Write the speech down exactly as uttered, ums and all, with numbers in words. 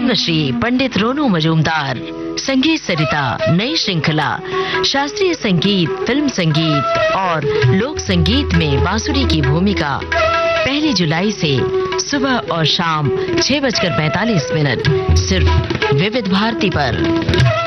पद्मश्री पंडित रोनू मजूमदार। संगीत सरिता नई श्रृंखला, शास्त्रीय संगीत, फिल्म संगीत और लोक संगीत में बांसुरी की भूमिका। पहली जुलाई से सुबह और शाम छह बजकर पैंतालीस मिनट सिर्फ विविध भारती पर।